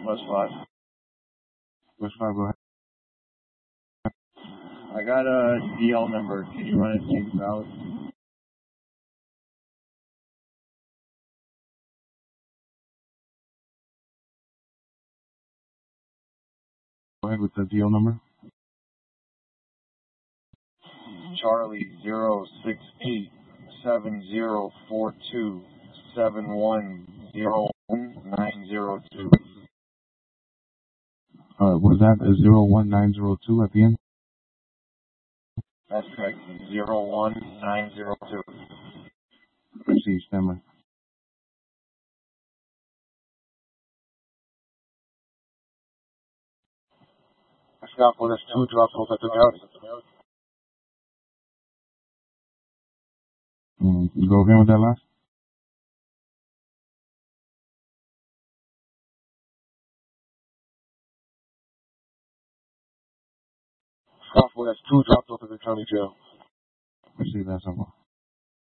What's 5? What's 5? Go ahead. I got a DL number. Can you run it see if it's valid? Go ahead with the DL number. Charlie 068704271019002. Was that a 01902 at the end? That's correct. 01902. Let's see, stand by. Scott, well, there's 2 drops off at the house. Go again with that last? Scott, well, there's 2 drops off at the county jail. Let's see if that's over.